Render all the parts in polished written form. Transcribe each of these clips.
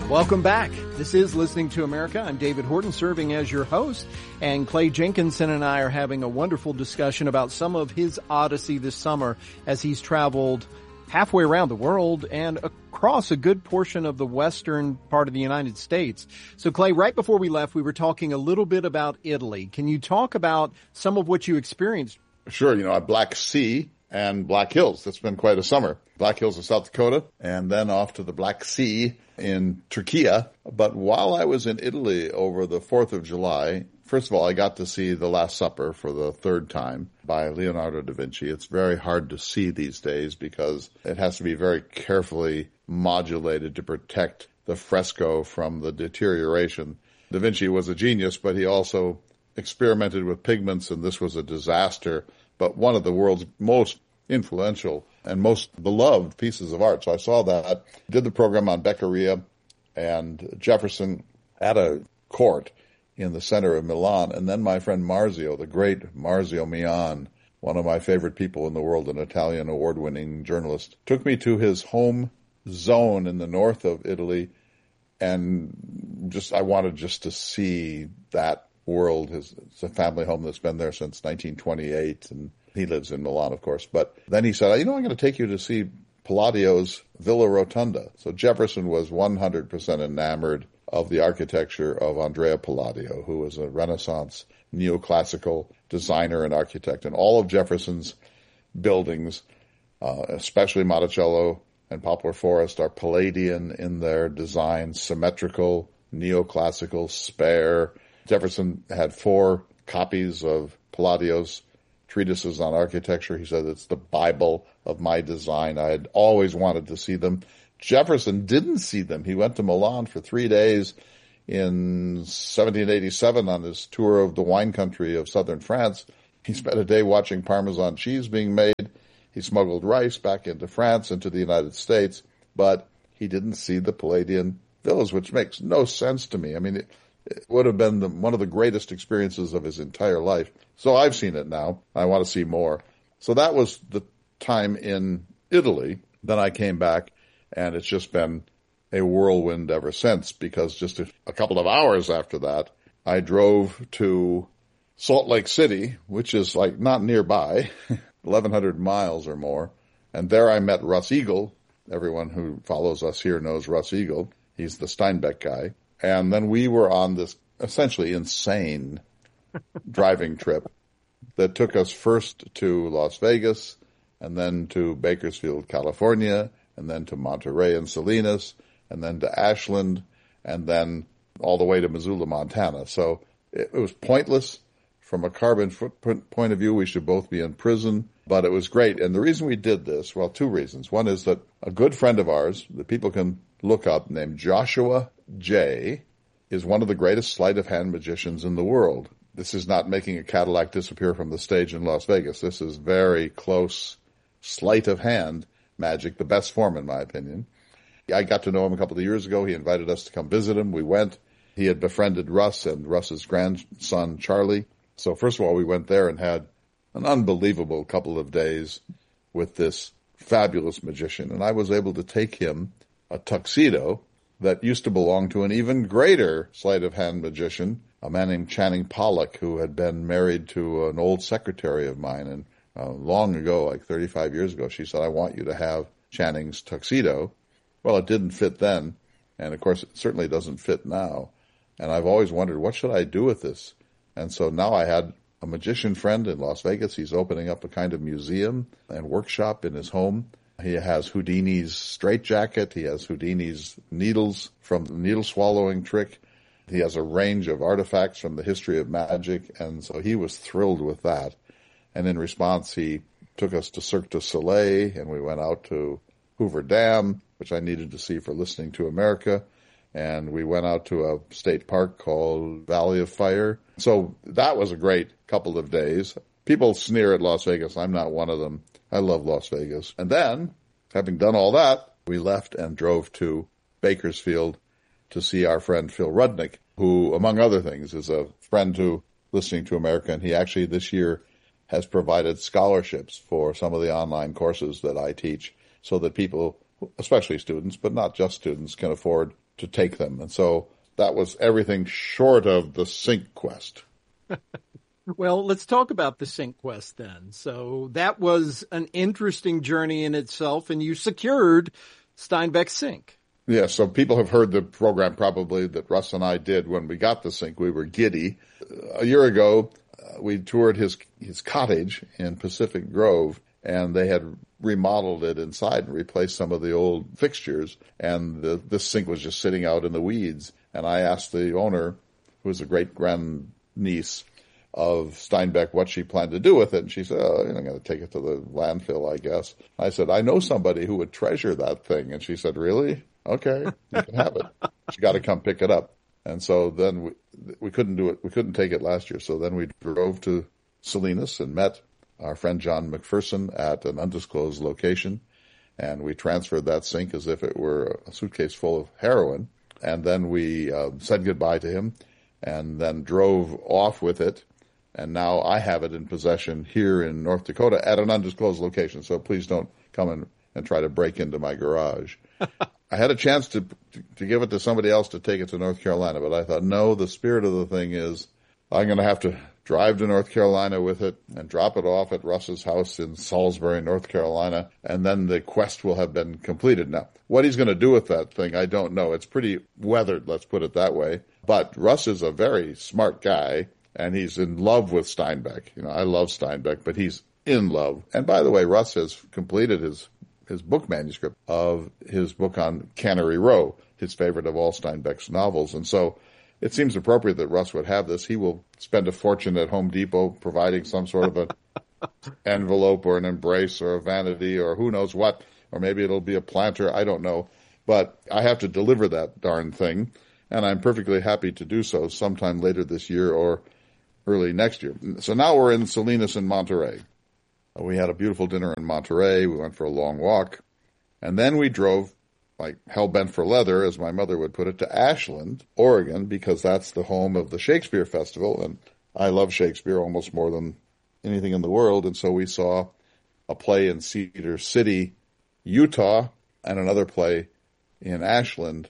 Welcome back. This is Listening to America. I'm David Horton, serving as your host, and Clay Jenkinson and I are having a wonderful discussion about some of his odyssey this summer as he's traveled halfway around the world and across a good portion of the western part of the United States. So, Clay, right before we left, we were talking a little bit about Italy. Can you talk about some of what you experienced? Sure. Black Sea and Black Hills. That's been quite a summer. Black Hills of South Dakota, and then off to the Black Sea in Turkey. But while I was in Italy over the 4th of July, first of all, I got to see The Last Supper for the third time by Leonardo da Vinci. It's very hard to see these days because it has to be very carefully modulated to protect the fresco from the deterioration. Da Vinci was a genius, but he also experimented with pigments, and this was a disaster. But one of the world's most influential and most beloved pieces of art. So I saw that, did the program on Beccaria and Jefferson at a court in the center of Milan. And then my friend Marzio, the great Marzio Mian, one of my favorite people in the world, an Italian award-winning journalist, took me to his home zone in the north of Italy. And I wanted just to see that world. It's a family home that's been there since 1928, and he lives in Milan, of course. But then he said, I'm going to take you to see Palladio's Villa Rotunda. So Jefferson was 100% enamored of the architecture of Andrea Palladio, who was a Renaissance neoclassical designer and architect. And all of Jefferson's buildings, especially Monticello and Poplar Forest, are Palladian in their design, symmetrical, neoclassical, spare. Jefferson had 4 copies of Palladio's treatises on architecture. He said, it's the Bible of my design. I had always wanted to see them. Jefferson didn't see them. He went to Milan for 3 days in 1787 on his tour of the wine country of southern France. He spent a day watching Parmesan cheese being made. He smuggled rice back into France, into the United States, but he didn't see the Palladian villas, which makes no sense to me. I mean, it would have been one of the greatest experiences of his entire life. So I've seen it now. I want to see more. So that was the time in Italy. Then I came back, and it's just been a whirlwind ever since, because just a couple of hours after that, I drove to Salt Lake City, which is like not nearby, 1,100 miles or more. And there I met Russ Eagle. Everyone who follows us here knows Russ Eagle. He's the Steinbeck guy. And then we were on this essentially insane driving trip that took us first to Las Vegas, and then to Bakersfield, California, and then to Monterey and Salinas, and then to Ashland, and then all the way to Missoula, Montana. So it was pointless. From a carbon footprint point of view, we should both be in prison, but it was great. And the reason we did this, well, 2 reasons. One is that a good friend of ours that people can look up, named Joshua Jay, is one of the greatest sleight of hand magicians in the world. This is not making a Cadillac disappear from the stage in Las Vegas. This is very close sleight of hand magic, the best form in my opinion. I got to know him a couple of years ago. He invited us to come visit him. We went. He had befriended Russ and Russ's grandson, Charlie. So first of all, we went there and had an unbelievable couple of days with this fabulous magician. And I was able to take him a tuxedo that used to belong to an even greater sleight of hand magician, a man named Channing Pollock, who had been married to an old secretary of mine. And long ago, like 35 years ago, she said, I want you to have Channing's tuxedo. Well, it didn't fit then. And of course, it certainly doesn't fit now. And I've always wondered, what should I do with this? And so now I had a magician friend in Las Vegas. He's opening up a kind of museum and workshop in his home. He has Houdini's straitjacket. He has Houdini's needles from the needle swallowing trick. He has a range of artifacts from the history of magic. And so he was thrilled with that. And in response, he took us to Cirque du Soleil, and we went out to Hoover Dam, which I needed to see for Listening to America. And we went out to a state park called Valley of Fire. So that was a great couple of days. People sneer at Las Vegas. I'm not one of them. I love Las Vegas. And then, having done all that, we left and drove to Bakersfield to see our friend Phil Rudnick, who, among other things, is a friend to Listening to America. And he actually this year has provided scholarships for some of the online courses that I teach so that people, especially students, but not just students, can afford to take them. And so that was everything short of the Sink Quest. Well, let's talk about the Sink Quest then. So that was an interesting journey in itself, and you secured Steinbeck Sink. Yeah, so people have heard the program probably that Russ and I did when we got the Sink. We were giddy. A year ago, we toured his cottage in Pacific Grove, and they had remodeled it inside and replaced some of the old fixtures, and this sink was just sitting out in the weeds. And I asked the owner, who was a great-grandniece of Steinbeck, what she planned to do with it. And she said, I'm going to take it to the landfill, I guess. I said, I know somebody who would treasure that thing. And she said, really? Okay, you can have it. She got to come pick it up. And so then we couldn't do it. We couldn't take it last year. So then we drove to Salinas and met our friend John McPherson at an undisclosed location. And we transferred that sink as if it were a suitcase full of heroin. And then we said goodbye to him and then drove off with it. And now I have it in possession here in North Dakota at an undisclosed location. So please don't come and try to break into my garage. I had a chance to give it to somebody else to take it to North Carolina, but I thought, no, the spirit of the thing is I'm going to have to drive to North Carolina with it and drop it off at Russ's house in Salisbury, North Carolina, and then the quest will have been completed. Now, what he's going to do with that thing, I don't know. It's pretty weathered, let's put it that way. But Russ is a very smart guy, and he's in love with Steinbeck. I love Steinbeck, but he's in love. And by the way, Russ has completed his book manuscript of his book on Cannery Row, his favorite of all Steinbeck's novels. And so it seems appropriate that Russ would have this. He will spend a fortune at Home Depot providing some sort of an envelope or an embrace or a vanity or who knows what, or maybe it'll be a planter. I don't know. But I have to deliver that darn thing, and I'm perfectly happy to do so sometime later this year or early next year. So now we're in Salinas and Monterey. We had a beautiful dinner in Monterey. We went for a long walk. And then we drove, like hell-bent for leather, as my mother would put it, to Ashland, Oregon, because that's the home of the Shakespeare Festival. And I love Shakespeare almost more than anything in the world. And so we saw a play in Cedar City, Utah, and another play in Ashland.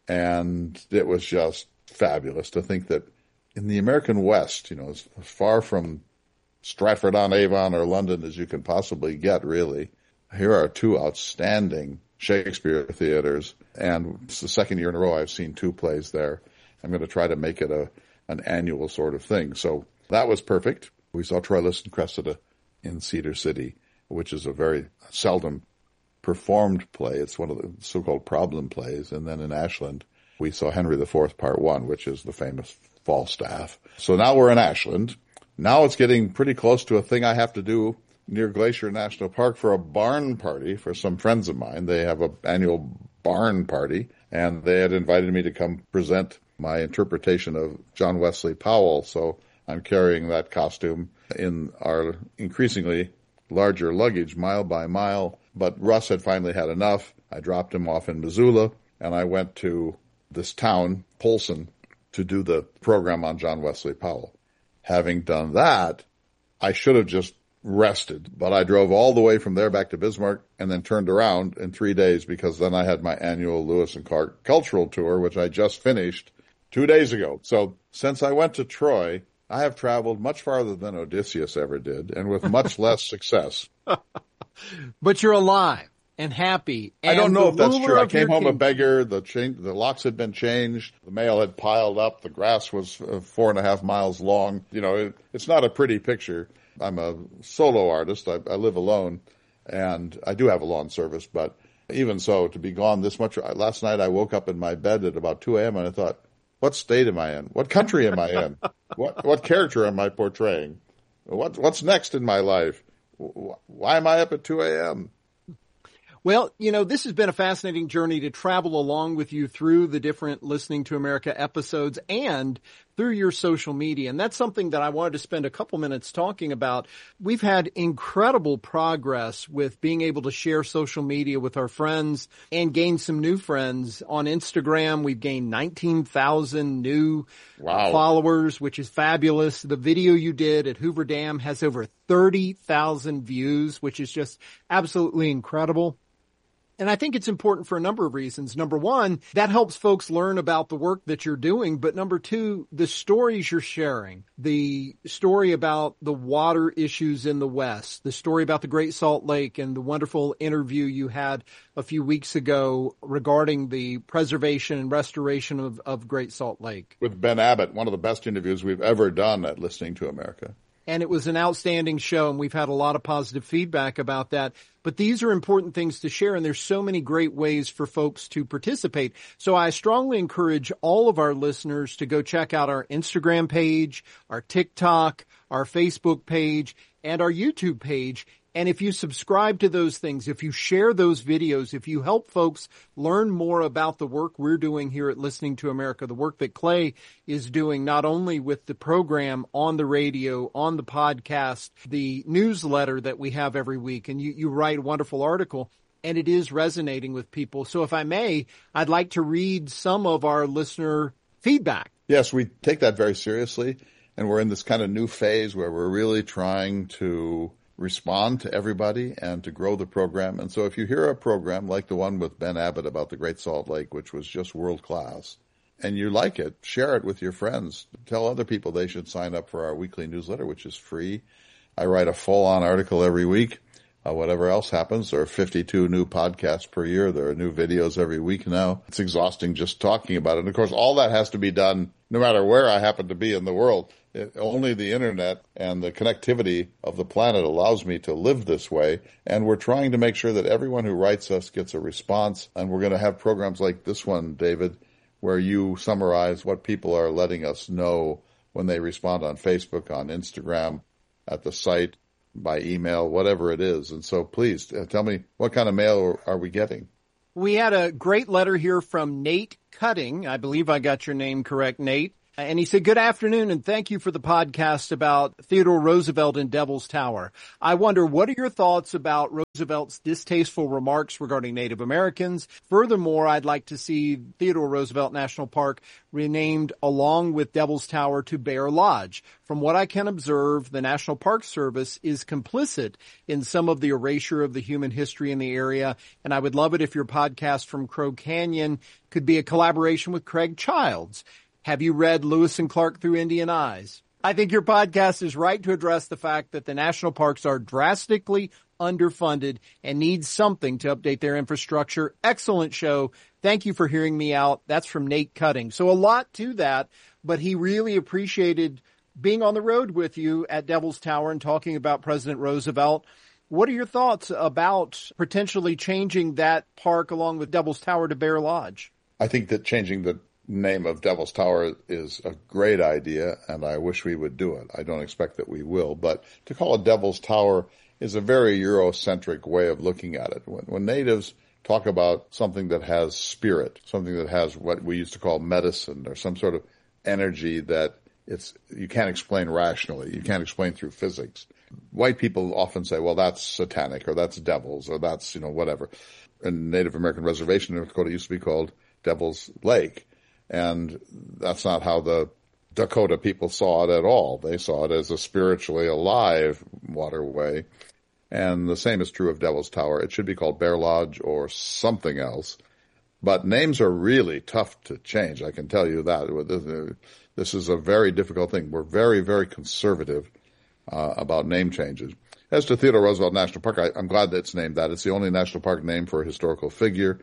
And it was just fabulous to think that in the American West, as far from Stratford-on-Avon or London as you can possibly get, really. Here are two outstanding Shakespeare theaters, and it's the second year in a row I've seen two plays there. I'm going to try to make it an annual sort of thing. So that was perfect. We saw Troilus and Cressida in Cedar City, which is a very seldom performed play. It's one of the so-called problem plays. And then in Ashland, we saw Henry IV, Part 1, which is the famous Falstaff. So now we're in Ashland. Now it's getting pretty close to a thing I have to do near Glacier National Park for a barn party for some friends of mine. They have an annual barn party, and they had invited me to come present my interpretation of John Wesley Powell. So I'm carrying that costume in our increasingly larger luggage, mile by mile. But Russ had finally had enough. I dropped him off in Missoula, and I went to this town, Polson, to do the program on John Wesley Powell. Having done that, I should have just rested, but I drove all the way from there back to Bismarck and then turned around in 3 days because then I had my annual Lewis and Clark cultural tour, which I just finished 2 days ago. So since I went to Troy, I have traveled much farther than Odysseus ever did and with much less success. But you're alive and happy. And I don't know if that's true. I came home a beggar. The locks had been changed. The mail had piled up. The grass was 4.5 miles long. It's not a pretty picture. I'm a solo artist. I live alone, and I do have a lawn service. But even so, to be gone this much. Last night I woke up in my bed at about 2 a.m. and I thought, what state am I in? What country am I in? What character am I portraying? What's next in my life? Why am I up at 2 a.m.? Well, this has been a fascinating journey to travel along with you through the different Listening to America episodes and through your social media. And that's something that I wanted to spend a couple minutes talking about. We've had incredible progress with being able to share social media with our friends and gain some new friends. On Instagram, we've gained 19,000 new followers, which is fabulous. The video you did at Hoover Dam has over 30,000 views, which is just absolutely incredible. And I think it's important for a number of reasons. Number one, that helps folks learn about the work that you're doing. But number two, the stories you're sharing, the story about the water issues in the West, the story about the Great Salt Lake and the wonderful interview you had a few weeks ago regarding the preservation and restoration of Great Salt Lake. With Ben Abbott, one of the best interviews we've ever done at Listening to America. And it was an outstanding show, and we've had a lot of positive feedback about that. But these are important things to share, and there's so many great ways for folks to participate. So I strongly encourage all of our listeners to go check out our Instagram page, our TikTok, our Facebook page, and our YouTube page. And if you subscribe to those things, if you share those videos, if you help folks learn more about the work we're doing here at Listening to America, the work that Clay is doing not only with the program on the radio, on the podcast, the newsletter that we have every week, and you write a wonderful article, and it is resonating with people. So if I may, I'd like to read some of our listener feedback. Yes, we take that very seriously, and we're in this kind of new phase where we're really trying to respond to everybody and to grow the program. And so if you hear a program like the one with Ben Abbott about the Great Salt Lake, which was just world class, and you like it, share it with your friends. Tell other people they should sign up for our weekly newsletter, which is free. I write a full-on article every week. Whatever else happens, there are 52 new podcasts per year. There are new videos every week now. It's exhausting just talking about it. And of course, all that has to be done no matter where I happen to be in the world. Only the internet and the connectivity of the planet allows me to live this way. And we're trying to make sure that everyone who writes us gets a response. And we're going to have programs like this one, David, where you summarize what people are letting us know when they respond on Facebook, on Instagram, at the site, by email, whatever it is. And so please tell me, what kind of mail are we getting? We had a great letter here from Nate Cutting. I believe I got your name correct, Nate. And he said, good afternoon, and thank you for the podcast about Theodore Roosevelt and Devil's Tower. I wonder, what are your thoughts about Roosevelt's distasteful remarks regarding Native Americans? Furthermore, I'd like to see Theodore Roosevelt National Park renamed along with Devil's Tower to Bear Lodge. From what I can observe, the National Park Service is complicit in some of the erasure of the human history in the area, and I would love it if your podcast from Crow Canyon could be a collaboration with Craig Childs. Have you read Lewis and Clark Through Indian Eyes? I think your podcast is right to address the fact that the national parks are drastically underfunded and need something to update their infrastructure. Excellent show. Thank you for hearing me out. That's from Nate Cutting. So a lot to that, but he really appreciated being on the road with you at Devil's Tower and talking about President Roosevelt. What are your thoughts about potentially changing that park along with Devil's Tower to Bear Lodge? I think that changing the name of Devil's Tower is a great idea, and I wish we would do it. I don't expect that we will, but to call it Devil's Tower is a very Eurocentric way of looking at it. When natives talk about something that has spirit, something that has what we used to call medicine or some sort of energy that you can't explain rationally, you can't explain through physics. White people often say, well, that's satanic, or that's devils, or that's, whatever. And Native American reservation in North Dakota used to be called Devil's Lake. And that's not how the Dakota people saw it at all. They saw it as a spiritually alive waterway. And the same is true of Devil's Tower. It should be called Bear Lodge or something else. But names are really tough to change, I can tell you that. This is a very difficult thing. We're very, very conservative about name changes. As to Theodore Roosevelt National Park, I'm glad that it's named that. It's the only national park named for a historical figure.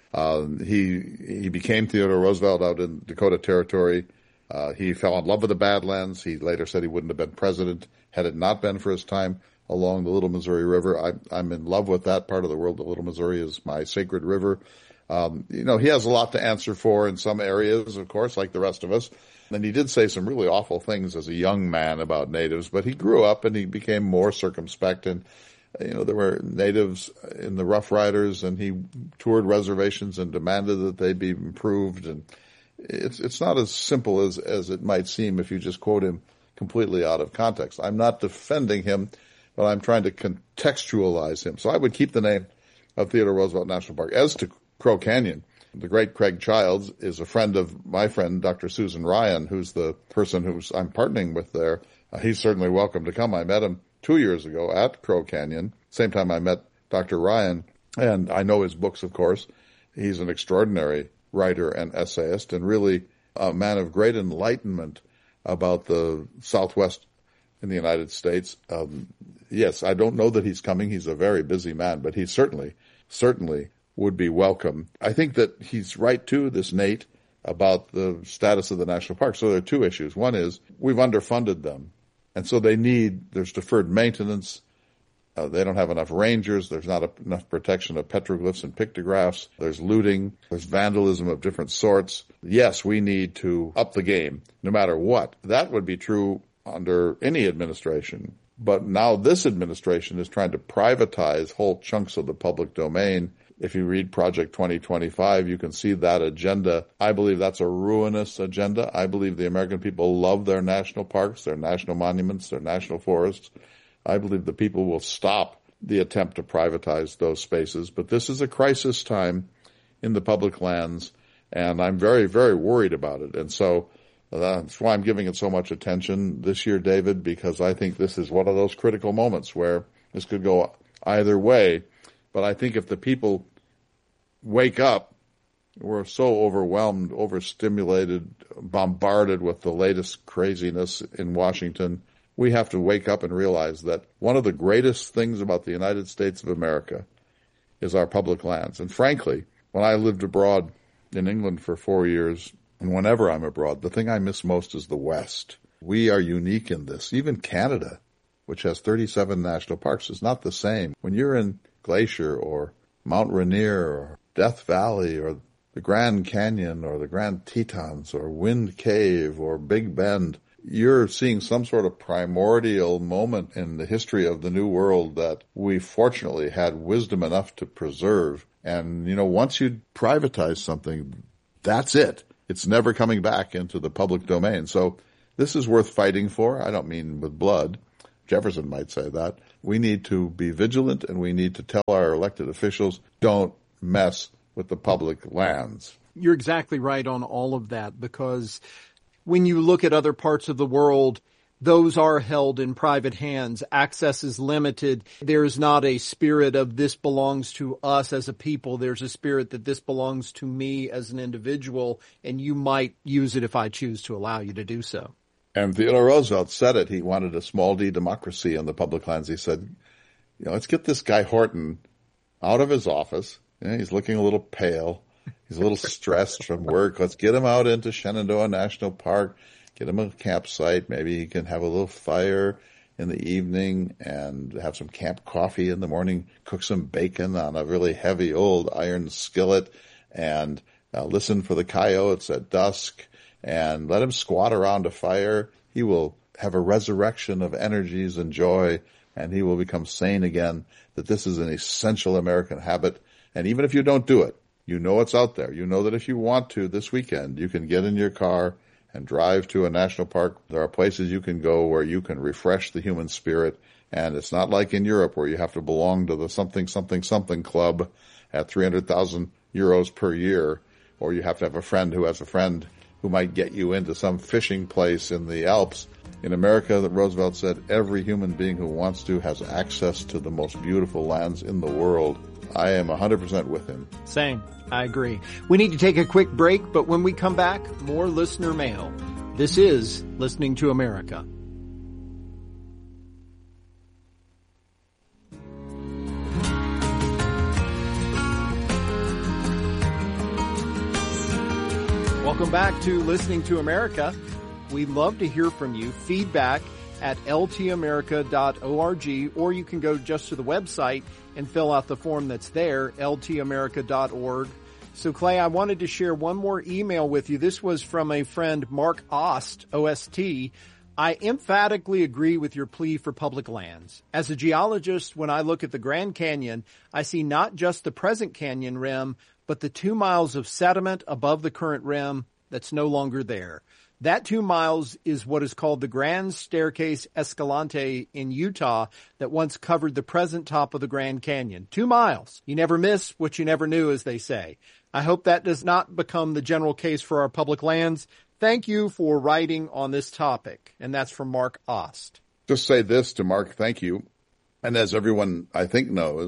He became Theodore Roosevelt out in Dakota Territory. He fell in love with the Badlands. He later said he wouldn't have been president had it not been for his time along the Little Missouri River. I'm in love with that part of the world. The Little Missouri is my sacred river. He has a lot to answer for in some areas, of course, like the rest of us. And he did say some really awful things as a young man about natives, but he grew up and he became more circumspect. And there were natives in the Rough Riders, and he toured reservations and demanded that they be improved. And it's not as simple as it might seem if you just quote him completely out of context. I'm not defending him, but I'm trying to contextualize him. So I would keep the name of Theodore Roosevelt National Park. As to Crow Canyon, the great Craig Childs is a friend of my friend, Dr. Susan Ryan, who's the person I'm partnering with there. He's certainly welcome to come. I met him 2 years ago at Crow Canyon, same time I met Dr. Ryan. And I know his books, of course. He's an extraordinary writer and essayist and really a man of great enlightenment about the Southwest in the United States. Yes, I don't know that he's coming. He's a very busy man, but he certainly would be welcome. I think that he's right, too, this Nate, about the status of the national parks. So there are two issues. One is we've underfunded them, and so there's deferred maintenance. They don't have enough rangers. There's not enough protection of petroglyphs and pictographs. There's looting. There's vandalism of different sorts. Yes, we need to up the game, no matter what. That would be true under any administration. But now this administration is trying to privatize whole chunks of the public domain. If you read Project 2025, you can see that agenda. I believe that's a ruinous agenda. I believe the American people love their national parks, their national monuments, their national forests. I believe the people will stop the attempt to privatize those spaces. But this is a crisis time in the public lands, and I'm very, very worried about it. And so that's why I'm giving it so much attention this year, David, because I think this is one of those critical moments where this could go either way. But I think if the people wake up, we're so overwhelmed, overstimulated, bombarded with the latest craziness in Washington, we have to wake up and realize that one of the greatest things about the United States of America is our public lands. And frankly, when I lived abroad in England for 4 years, and whenever I'm abroad, the thing I miss most is the West. We are unique in this. Even Canada, which has 37 national parks, is not the same. When you're in Glacier or Mount Rainier or Death Valley or the Grand Canyon or the Grand Tetons or Wind Cave or Big Bend, you're seeing some sort of primordial moment in the history of the New World that we fortunately had wisdom enough to preserve. And, once you privatize something, that's it. It's never coming back into the public domain. So this is worth fighting for. I don't mean with blood. Jefferson might say that. We need to be vigilant, and we need to tell our elected officials, don't mess with the public lands. You're exactly right on all of that, because when you look at other parts of the world, those are held in private hands. Access is limited. There's not a spirit of this belongs to us as a people. There's a spirit that this belongs to me as an individual, and you might use it if I choose to allow you to do so. And Theodore Roosevelt said it. He wanted a small d democracy in the public lands. He said, let's get this guy Horton out of his office. He's looking a little pale. He's a little stressed from work. Let's get him out into Shenandoah National Park, get him a campsite. Maybe he can have a little fire in the evening and have some camp coffee in the morning, cook some bacon on a really heavy old iron skillet, and listen for the coyotes at dusk, and let him squat around a fire. He will have a resurrection of energies and joy, and he will become sane again, that this is an essential American habit. And even if you don't do it, you know it's out there. You know that if you want to this weekend, you can get in your car and drive to a national park. There are places you can go where you can refresh the human spirit. And it's not like in Europe where you have to belong to the something club at 300,000 euros per year, or you have to have a friend who has a friend who might get you into some fishing place in the Alps. In America, that Roosevelt said, every human being who wants to has access to the most beautiful lands in the world. I am 100% with him. Same. I agree. We need to take a quick break, but when we come back, more listener mail. This is Listening to America. Welcome back to Listening to America. We'd love to hear from you. Feedback at ltamerica.org, or you can go just to the website and fill out the form that's there, ltamerica.org. So, Clay, I wanted to share one more email with you. This was from a friend, Mark Ost, O-S-T. I emphatically agree with your plea for public lands. As a geologist, when I look at the Grand Canyon, I see not just the present canyon rim, but the 2 miles of sediment above the current rim that's no longer there. That 2 miles is what is called the Grand Staircase Escalante in Utah that once covered the present top of the Grand Canyon. 2 miles. You never miss what you never knew, as they say. I hope that does not become the general case for our public lands. Thank you for writing on this topic. And that's from Mark Ost. Just say this to Mark, thank you. And as everyone, I think, knows,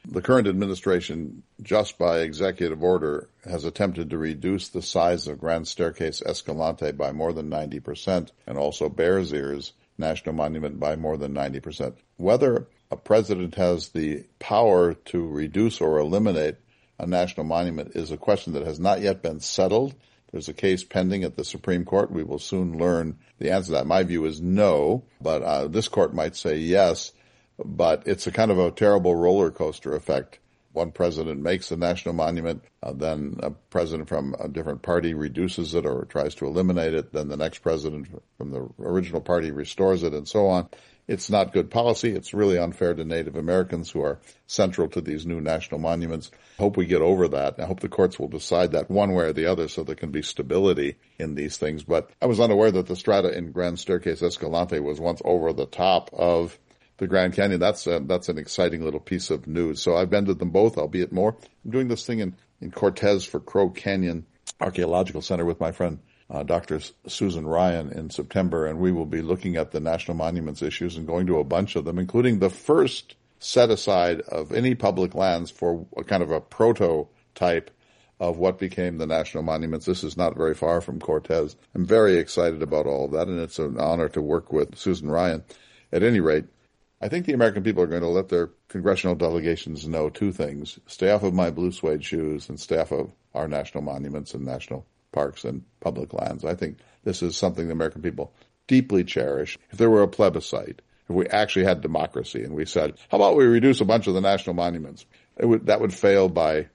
The current administration, just by executive order, has attempted to reduce the size of Grand Staircase Escalante by more than 90%, and also Bears Ears National Monument by more than 90%. Whether a president has the power to reduce or eliminate a national monument is a question that has not yet been settled. There's a case pending at the Supreme Court. We will soon learn the answer to that. My view is no, but this court might say yes. But it's a kind of a terrible roller coaster effect. One president makes a national monument, then a president from a different party reduces it or tries to eliminate it, then the next president from the original party restores it, and so on. It's not good policy. It's really unfair to Native Americans who are central to these new national monuments. I hope we get over that. I hope the courts will decide that one way or the other so there can be stability in these things. But I was unaware that the strata in Grand Staircase Escalante was once over the top of the Grand Canyon. That's an exciting little piece of news. So I've been to them both, albeit more. I'm doing this thing in Cortez for Crow Canyon Archaeological Center with my friend Dr. Susan Ryan in September, and we will be looking at the national monuments issues and going to a bunch of them, including the first set aside of any public lands for a kind of a prototype of what became the national monuments. This is not very far from Cortez. I'm very excited about all of that, and it's an honor to work with Susan Ryan. At any rate, I think the American people are going to let their congressional delegations know two things: stay off of my blue suede shoes and stay off of our national monuments and national parks and public lands. I think this is something the American people deeply cherish. If there were a plebiscite, if we actually had democracy and we said, how about we reduce a bunch of the national monuments, that would fail by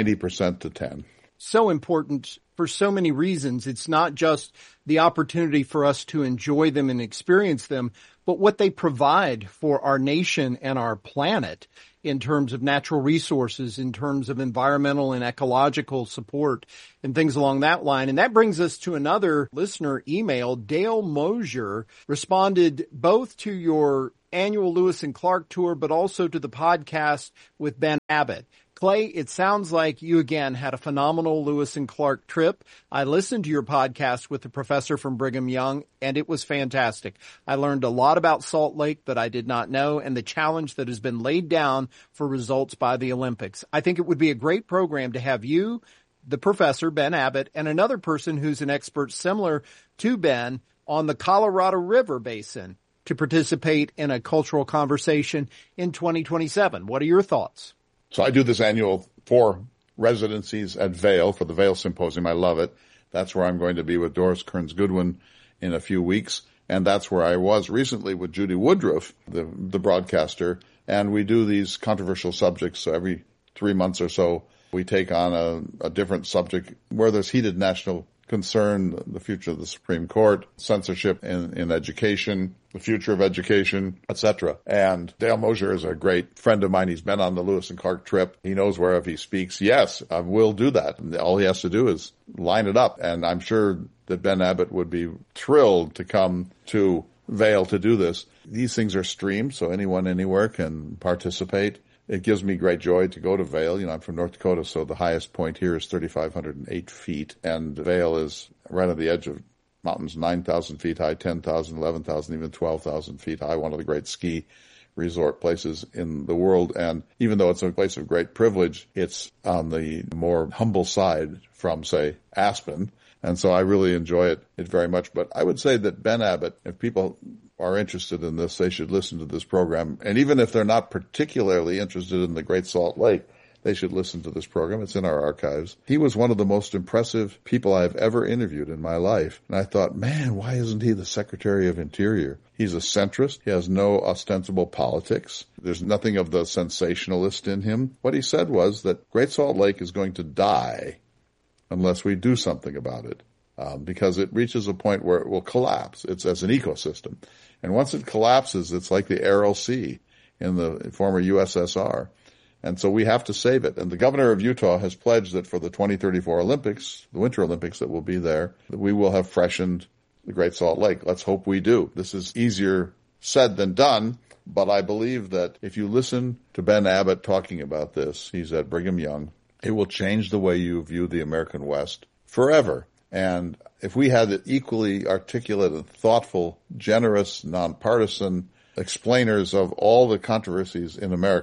90% to 10. So important for so many reasons. It's not just the opportunity for us to enjoy them and experience them, but what they provide for our nation and our planet in terms of natural resources, in terms of environmental and ecological support, and things along that line. And that brings us to another listener email. Dale Mosier responded both to your annual Lewis and Clark tour, but also to the podcast with Ben Abbott. Clay, it sounds like you again had a phenomenal Lewis and Clark trip. I listened to your podcast with the professor from Brigham Young, and it was fantastic. I learned a lot about Salt Lake that I did not know and the challenge that has been laid down for results by the Olympics. I think it would be a great program to have you, the professor, Ben Abbott, and another person who's an expert similar to Ben on the Colorado River Basin to participate in a cultural conversation in 2027. What are your thoughts? So I do this annual 4 residencies at Vail for the Vail Symposium. I love it. That's where I'm going to be with Doris Kearns Goodwin in a few weeks. And that's where I was recently with Judy Woodruff, the broadcaster. And we do these controversial subjects. So every 3 months or so, we take on a different subject where there's heated national concern: the future of the Supreme Court, censorship in education, the future of education, etc. And Dale Mosier is a great friend of mine. He's been on the Lewis and Clark trip. He knows wherever he speaks. Yes, I will do that. All he has to do is line it up. And I'm sure that Ben Abbott would be thrilled to come to Vail to do this. These things are streamed, so anyone anywhere can participate. It gives me great joy to go to Vail. You know, I'm from North Dakota, so the highest point here is 3,508 feet. And Vail is right on the edge of mountains 9,000 feet high, 10,000, 11,000, even 12,000 feet high, one of the great ski resort places in the world. And even though it's a place of great privilege, it's on the more humble side from, say, Aspen. And so I really enjoy it very much. But I would say that Ben Abbott, if people are interested in this, they should listen to this program. And even if they're not particularly interested in the Great Salt Lake, they should listen to this program. It's in our archives. He was one of the most impressive people I've ever interviewed in my life. And I thought, man, why isn't he the Secretary of Interior? He's a centrist. He has no ostensible politics. There's nothing of the sensationalist in him. What he said was that Great Salt Lake is going to die unless we do something about it, because it reaches a point where it will collapse. It's as an ecosystem. And once it collapses, it's like the Aral Sea in the former USSR. And so we have to save it. And the governor of Utah has pledged that for the 2034 Olympics, the Winter Olympics that will be there, that we will have freshened the Great Salt Lake. Let's hope we do. This is easier said than done, but I believe that if you listen to Ben Abbott talking about this, he's at Brigham Young, it will change the way you view the American West forever. And if we had equally articulate and thoughtful, generous, nonpartisan explainers of all the controversies in America,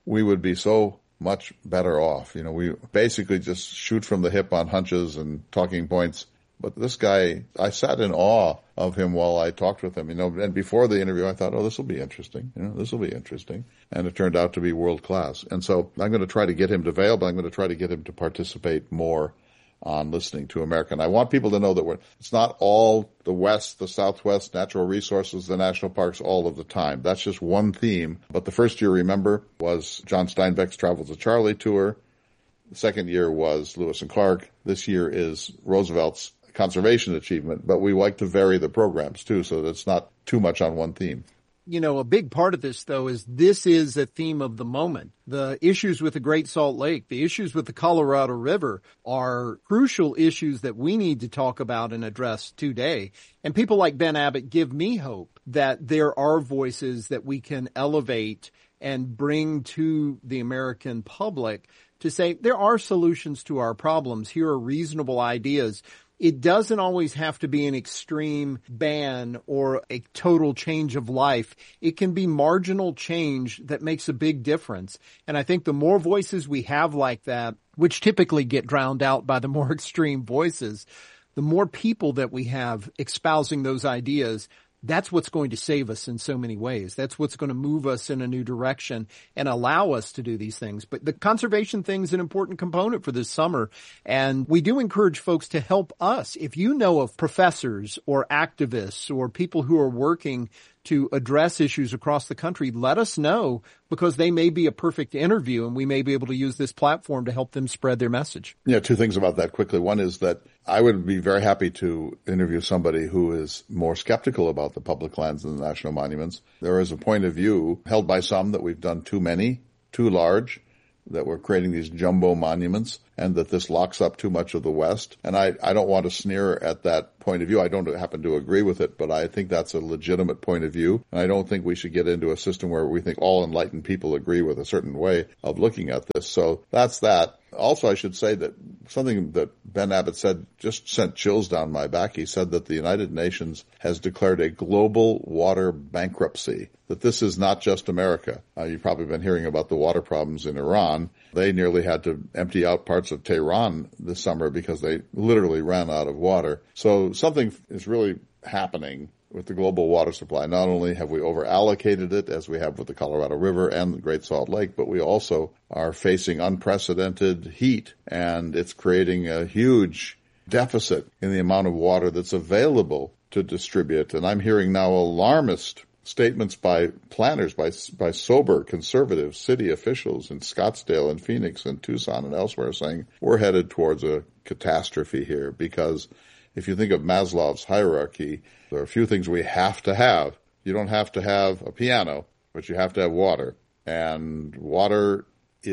we would be so much better off. We basically just shoot from the hip on hunches and talking points. But this guy, I sat in awe of him while I talked with him, and before the interview, I thought, this will be interesting. This will be interesting. And it turned out to be world class. And so I'm going to try to get him to Vail, but I'm going to try to get him to participate more on Listening to America. And I want people to know that it's not all the West, the Southwest, natural resources, the national parks all of the time. That's just one theme. But the first year, remember, was John Steinbeck's Travel to Charlie tour. The second year was Lewis and Clark. This year is Roosevelt's conservation achievement, but we like to vary the programs too, so that it's not too much on one theme. A big part of this, though, is this is a theme of the moment. The issues with the Great Salt Lake, the issues with the Colorado River are crucial issues that we need to talk about and address today. And people like Ben Abbott give me hope that there are voices that we can elevate and bring to the American public to say there are solutions to our problems. Here are reasonable ideas. It doesn't always have to be an extreme ban or a total change of life. It can be marginal change that makes a big difference. And I think the more voices we have like that, which typically get drowned out by the more extreme voices, the more people that we have espousing those ideas, that's what's going to save us in so many ways. That's what's going to move us in a new direction and allow us to do these things. But the conservation thing is an important component for this summer. And we do encourage folks to help us. If you know of professors or activists or people who are working to address issues across the country, let us know, because they may be a perfect interview and we may be able to use this platform to help them spread their message. Yeah, two things about that quickly. One is that I would be very happy to interview somebody who is more skeptical about the public lands and the national monuments. There is a point of view held by some that we've done too many, too large, that we're creating these jumbo monuments, and that this locks up too much of the West. And I don't want to sneer at that point of view. I don't happen to agree with it, but I think that's a legitimate point of view. And I don't think we should get into a system where we think all enlightened people agree with a certain way of looking at this. So that's that. Also, I should say that something that Ben Abbott said just sent chills down my back. He said that the United Nations has declared a global water bankruptcy, that this is not just America. You've probably been hearing about the water problems in Iran. They nearly had to empty out parts of Tehran this summer because they literally ran out of water. So something is really happening with the global water supply. Not only have we over-allocated it, as we have with the Colorado River and the Great Salt Lake, but we also are facing unprecedented heat, and it's creating a huge deficit in the amount of water that's available to distribute. And I'm hearing now alarmist statements by planners, by sober, conservative city officials in Scottsdale and Phoenix and Tucson and elsewhere saying we're headed towards a catastrophe here, because if you think of Maslow's hierarchy, there are a few things we have to have. You don't have to have a piano, but you have to have water. And water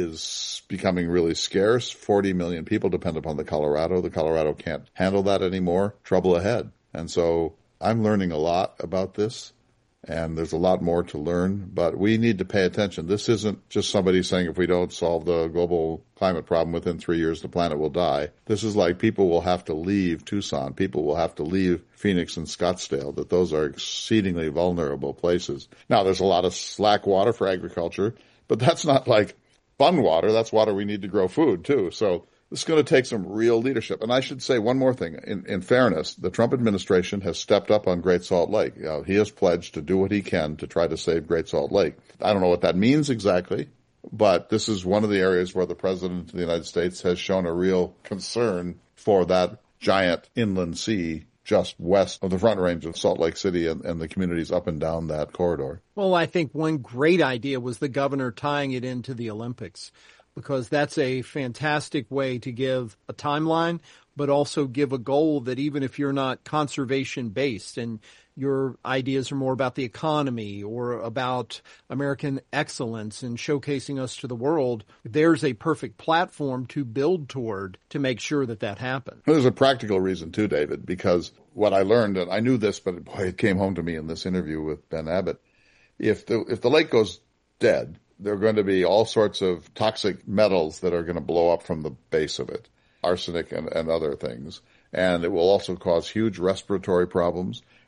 is becoming really scarce. 40 million people depend upon the Colorado. The Colorado can't handle that anymore. Trouble ahead. And so I'm learning a lot about this, and there's a lot more to learn, but we need to pay attention. This isn't just somebody saying if we don't solve the global climate problem within 3 years, the planet will die. This is like people will have to leave Tucson. People will have to leave Phoenix and Scottsdale, that those are exceedingly vulnerable places. Now, there's a lot of slack water for agriculture, but that's not like fun water. That's water we need to grow food, too. So this is going to take some real leadership. And I should say one more thing. In fairness, the Trump administration has stepped up on Great Salt Lake. He has pledged to do what he can to try to save Great Salt Lake. I don't know what that means exactly, but this is one of the areas where the President of the United States has shown a real concern for that giant inland sea just west of the Front Range of Salt Lake City and the communities up and down that corridor. Well, I think one great idea was the governor tying it into the Olympics, because that's a fantastic way to give a timeline, but also give a goal that even if you're not conservation-based and your ideas are more about the economy or about American excellence and showcasing us to the world, there's a perfect platform to build toward to make sure that that happens. There's a practical reason too, David, because what I learned, and I knew this, but boy, it came home to me in this interview with Ben Abbott. If the lake goes dead, there are going to be all sorts of toxic metals that are going to blow up from the base of it, arsenic and other things. And it will also cause huge respiratory problems.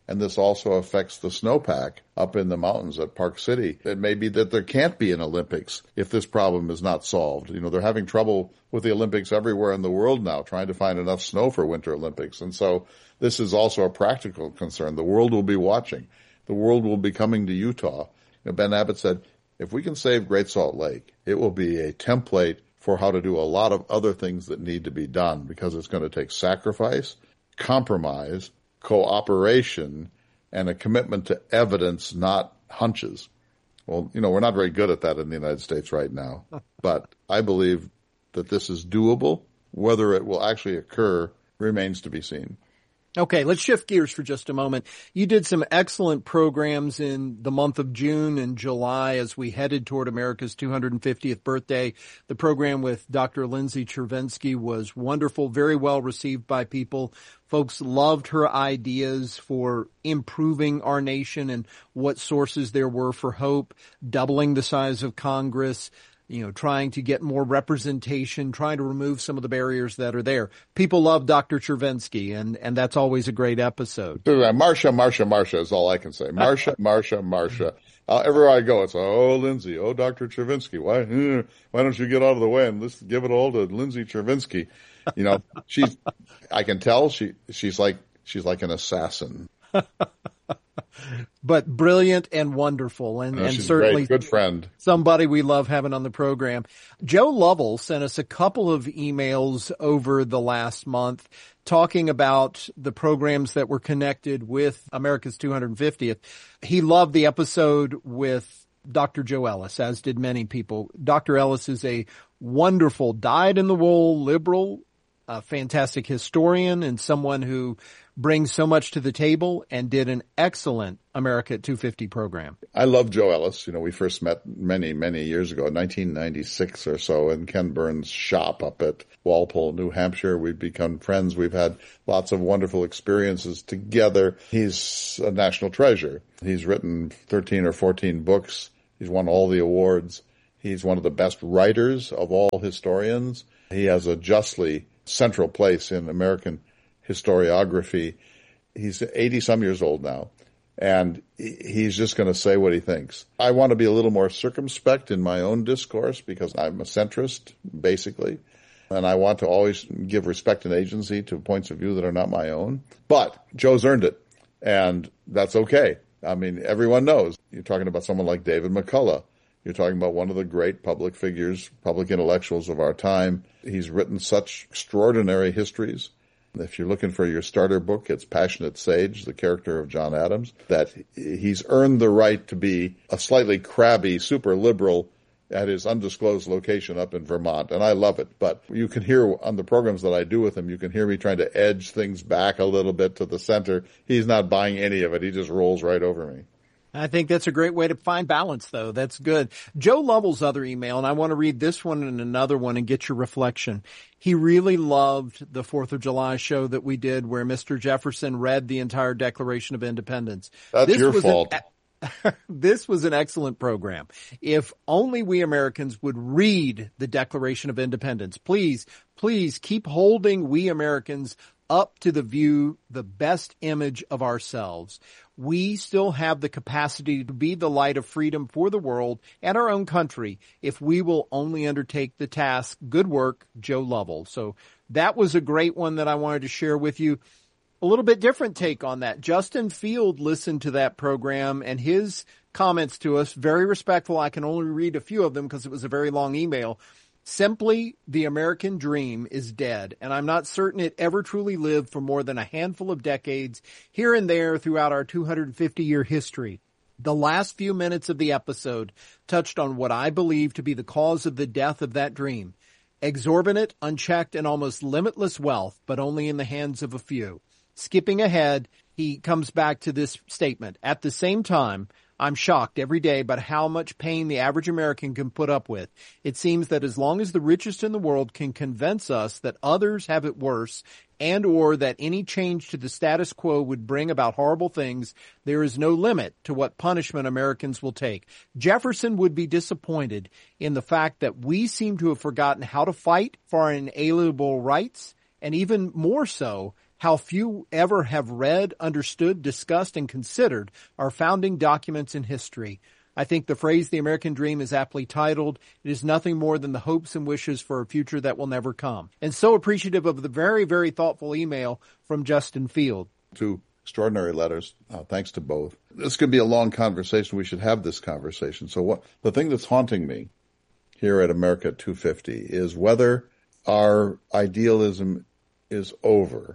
And this also affects the snowpack up in the mountains at Park City. It may be that there can't be an Olympics if this problem is not solved. You know, they're having trouble with the Olympics everywhere in the world now, trying to find enough snow for Winter Olympics. And so this is also a practical concern. The world will be watching. The world will be coming to Utah. You know, Ben Abbott said, if we can save Great Salt Lake, it will be a template for how to do a lot of other things that need to be done, because it's going to take sacrifice, compromise, cooperation, and a commitment to evidence, not hunches. Well, you know, we're not very good at that in the United States right now, but I believe that this is doable. Whether it will actually occur remains to be seen. Okay, let's shift gears for just a moment. You did some excellent programs in the month of June and July as we headed toward America's 250th birthday. The program with Dr. Lindsay Chervinsky was wonderful, very well received by people. Folks loved her ideas for improving our nation and what sources there were for hope, doubling the size of Congress, you know, trying to get more representation, trying to remove some of the barriers that are there. People love Dr. Chervinsky, and that's always a great episode. Marsha is all I can say. Marsha. Everywhere I go, it's, oh, Lindsay, oh, Dr. Chervinsky. Why don't you get out of the way and let's give it all to Lindsay Chervinsky? You know, I can tell she's like an assassin. But brilliant and wonderful, and certainly good friend. Somebody we love having on the program. Joe Lovell sent us a couple of emails over the last month talking about the programs that were connected with America's 250th. He loved the episode with Dr. Joe Ellis, as did many people. Dr. Ellis is a wonderful, dyed-in-the-wool liberal, a fantastic historian, and someone who brings so much to the table and did an excellent America at 250 program. I love Joe Ellis. You know, we first met many, many years ago, 1996 or so, in Ken Burns' shop up at Walpole, New Hampshire. We've become friends. We've had lots of wonderful experiences together. He's a national treasure. He's written 13 or 14 books. He's won all the awards. He's one of the best writers of all historians. He has a justly central place in American historiography. He's 80-some years old now, and he's just going to say what he thinks. I want to be a little more circumspect in my own discourse because I'm a centrist, basically, and I want to always give respect and agency to points of view that are not my own. But Joe's earned it, and that's okay. I mean, everyone knows. You're talking about someone like David McCullough. You're talking about one of the great public figures, public intellectuals of our time. He's written such extraordinary histories. If you're looking for your starter book, it's Passionate Sage, the character of John Adams, that he's earned the right to be a slightly crabby super liberal at his undisclosed location up in Vermont. And I love it. But you can hear on the programs that I do with him, you can hear me trying to edge things back a little bit to the center. He's not buying any of it. He just rolls right over me. I think that's a great way to find balance, though. That's good. Joe Lovell's other email, and I want to read this one and another one and get your reflection. He really loved the 4th of July show that we did where Mr. Jefferson read the entire Declaration of Independence. That's your fault. This was an excellent program. If only we Americans would read the Declaration of Independence. Please keep holding we Americans up to the best image of ourselves. We still have the capacity to be the light of freedom for the world and our own country if we will only undertake the task. Good work, Joe Lovell. So that was a great one that I wanted to share with you. A little bit different take on that. Justin Field listened to that program and his comments to us, very respectful. I can only read a few of them because it was a very long email. Simply, the American dream is dead, and I'm not certain it ever truly lived for more than a handful of decades here and there throughout our 250-year history. The last few minutes of the episode touched on what I believe to be the cause of the death of that dream. Exorbitant, unchecked, and almost limitless wealth, but only in the hands of a few. Skipping ahead, he comes back to this statement. At the same time, I'm shocked every day about how much pain the average American can put up with. It seems that as long as the richest in the world can convince us that others have it worse and or that any change to the status quo would bring about horrible things, there is no limit to what punishment Americans will take. Jefferson would be disappointed in the fact that we seem to have forgotten how to fight for our inalienable rights and even more so, how few ever have read, understood, discussed, and considered our founding documents in history. I think the phrase "the American dream" is aptly titled. It is nothing more than the hopes and wishes for a future that will never come. And so appreciative of the very, very thoughtful email from Justin Field. 2 extraordinary letters. Thanks to both. This could be a long conversation. We should have this conversation. So the thing that's haunting me here at America at 250 is whether our idealism is over.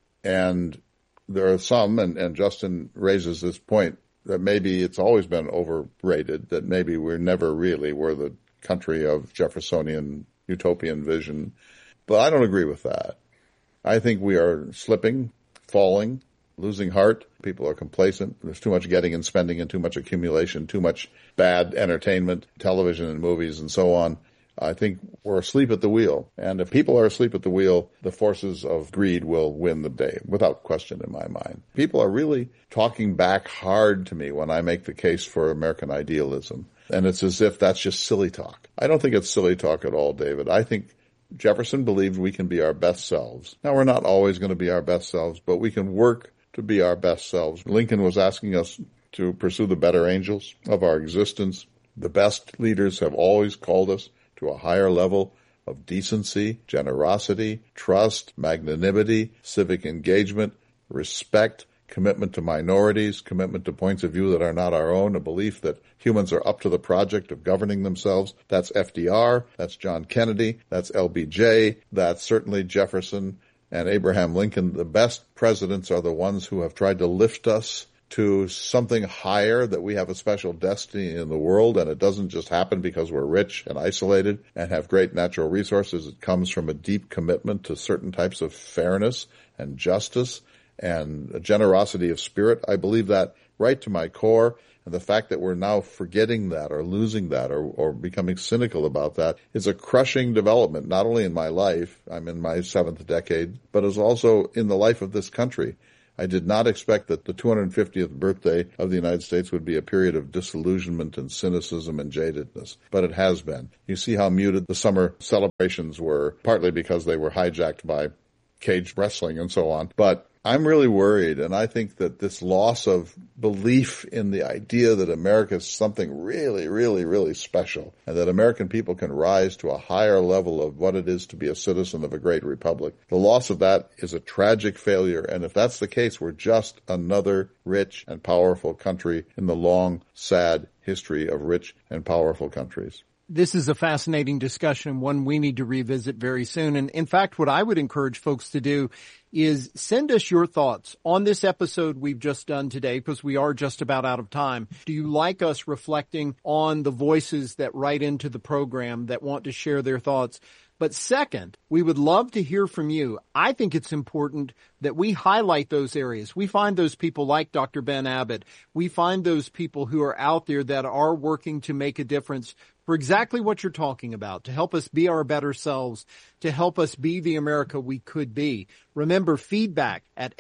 And there are some, and Justin raises this point, that maybe it's always been overrated, that maybe we're never really were the country of Jeffersonian utopian vision. But I don't agree with that. I think we are slipping, falling, losing heart. People are complacent. There's too much getting and spending and too much accumulation, too much bad entertainment, television and movies and so on. I think we're asleep at the wheel. And if people are asleep at the wheel, the forces of greed will win the day, without question in my mind. People are really talking back hard to me when I make the case for American idealism. And it's as if that's just silly talk. I don't think it's silly talk at all, David. I think Jefferson believed we can be our best selves. Now, we're not always going to be our best selves, but we can work to be our best selves. Lincoln was asking us to pursue the better angels of our existence. The best leaders have always called us to a higher level of decency, generosity, trust, magnanimity, civic engagement, respect, commitment to minorities, commitment to points of view that are not our own, a belief that humans are up to the project of governing themselves. That's FDR, that's John Kennedy, that's LBJ, that's certainly Jefferson and Abraham Lincoln. The best presidents are the ones who have tried to lift us to something higher, that we have a special destiny in the world, and it doesn't just happen because we're rich and isolated and have great natural resources. It comes from a deep commitment to certain types of fairness and justice and a generosity of spirit. I believe that right to my core, and the fact that we're now forgetting that or losing that or becoming cynical about that is a crushing development, not only in my life, I'm in my 7th decade, but is also in the life of this country. I did not expect that the 250th birthday of the United States would be a period of disillusionment and cynicism and jadedness, but it has been. You see how muted the summer celebrations were, partly because they were hijacked by cage wrestling and so on. But I'm really worried, and I think that this loss of belief in the idea that America is something really, really, really special, and that American people can rise to a higher level of what it is to be a citizen of a great republic, the loss of that is a tragic failure. And if that's the case, we're just another rich and powerful country in the long, sad history of rich and powerful countries. This is a fascinating discussion, one we need to revisit very soon. And in fact, what I would encourage folks to do is send us your thoughts on this episode we've just done today, because we are just about out of time. Do you like us reflecting on the voices that write into the program that want to share their thoughts? But second, we would love to hear from you. I think it's important that we highlight those areas. We find those people like Dr. Ben Abbott. We find those people who are out there that are working to make a difference for exactly what you're talking about, to help us be our better selves, to help us be the America we could be. Remember, feedback at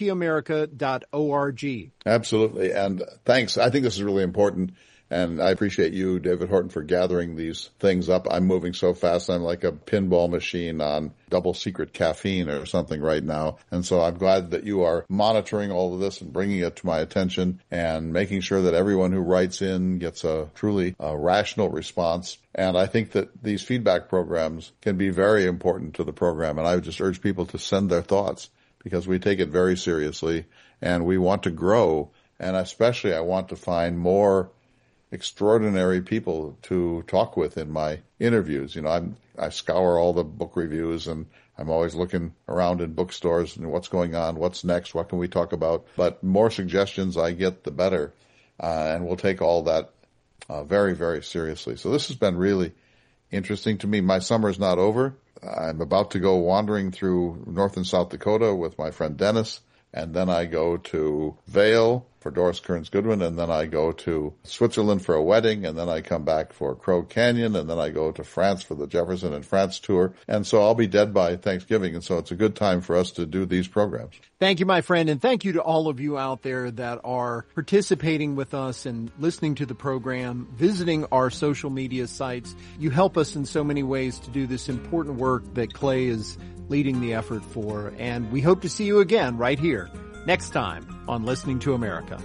ltamerica.org. Absolutely. And thanks. I think this is really important. And I appreciate you, David Horton, for gathering these things up. I'm moving so fast. I'm like a pinball machine on double secret caffeine or something right now. And so I'm glad that you are monitoring all of this and bringing it to my attention and making sure that everyone who writes in gets a truly rational response. And I think that these feedback programs can be very important to the program. And I would just urge people to send their thoughts, because we take it very seriously and we want to grow. And especially I want to find more extraordinary people to talk with in my interviews. You know, I scour all the book reviews, and I'm always looking around in bookstores and what's going on, what's next, what can we talk about. But more suggestions I get, the better. And we'll take all that very, very seriously. So this has been really interesting to me. My summer's not over. I'm about to go wandering through North and South Dakota with my friend Dennis. And then I go to Vail for Doris Kearns Goodwin, and then I go to Switzerland for a wedding, and then I come back for Crow Canyon, and then I go to France for the Jefferson and France tour. And so I'll be dead by Thanksgiving, and so it's a good time for us to do these programs. Thank you, my friend, and thank you to all of you out there that are participating with us and listening to the program, visiting our social media sites. You help us in so many ways to do this important work that Clay is leading the effort for, and we hope to see you again right here next time on Listening to America.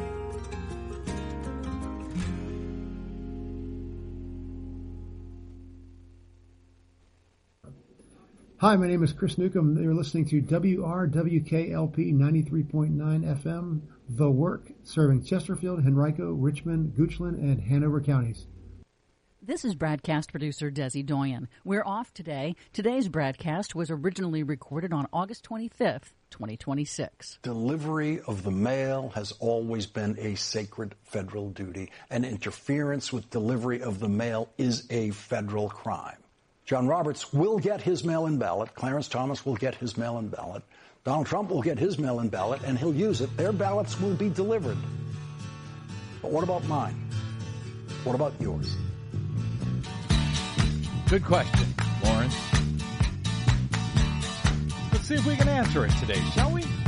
Hi, my name is Chris Newcomb. You're listening to WRWKLP 93.9 FM, The Work, serving Chesterfield, Henrico, Richmond, Goochland, and Hanover counties. This is broadcast producer Desi Doyen. We're off today. Today's broadcast was originally recorded on August 25th, 2026. Delivery of the mail has always been a sacred federal duty, and interference with delivery of the mail is a federal crime. John Roberts will get his mail-in ballot. Clarence Thomas will get his mail-in ballot. Donald Trump will get his mail-in ballot, and he'll use it. Their ballots will be delivered. But what about mine? What about yours? Good question, Lawrence. Let's see if we can answer it today, shall we?